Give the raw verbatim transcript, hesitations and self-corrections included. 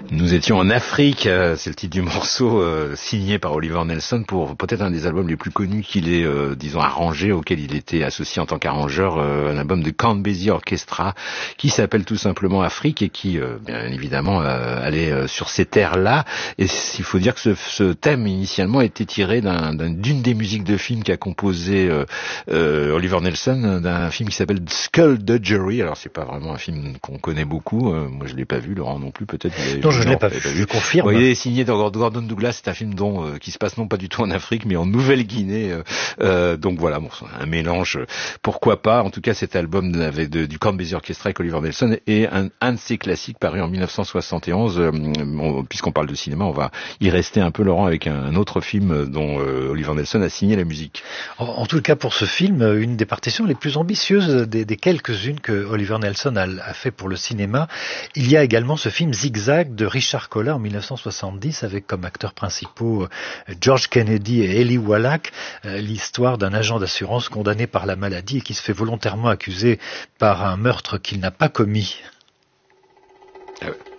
Nous étions en Afrique, euh, c'est le titre du morceau euh, signé par Oliver Nelson pour peut-être un des albums les plus connus qu'il ait, euh, disons, arrangé, auquel il était associé en tant qu'arrangeur, euh, un album de Count Basie Orchestra qui s'appelle tout simplement Afrique et qui, euh, bien évidemment, euh, allait euh, sur ces terres-là. Et il faut dire que ce, ce thème initialement était tiré d'un, d'un, d'une des musiques de film qu'a composé euh, euh, Oliver Nelson, d'un film qui s'appelle Skullduggery. Alors c'est pas vraiment un film qu'on connaît beaucoup, euh, moi je l'ai pas vu, Laurent non plus peut-être. Non, je ne l'ai pas vu, je confirme. Bon, il est signé dans Gordon Douglas, c'est un film dont, euh, qui se passe non pas du tout en Afrique, mais en Nouvelle-Guinée. Euh, euh, donc voilà, bon, un mélange, pourquoi pas. En tout cas, cet album avec de, du Count Basie Orchestra avec Oliver Nelson est un, un de ses classiques paru en dix-neuf cent soixante et onze. Euh, on, puisqu'on parle de cinéma, on va y rester un peu, Laurent, avec un, un autre film dont euh, Oliver Nelson a signé la musique. En, en tout cas, pour ce film, une des partitions les plus ambitieuses des, des quelques-unes que Oliver Nelson a, a fait pour le cinéma. Il y a également ce film Zigzag de Richard Colla en dix-neuf cent soixante-dix avec comme acteurs principaux George Kennedy et Eli Wallach, l'histoire d'un agent d'assurance condamné par la maladie et qui se fait volontairement accuser par un meurtre qu'il n'a pas commis. Ah ouais.